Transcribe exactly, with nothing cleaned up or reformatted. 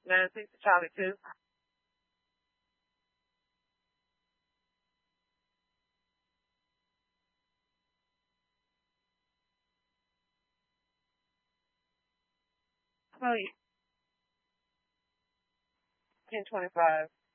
nine six to Charlie two. Oh, ten twenty five.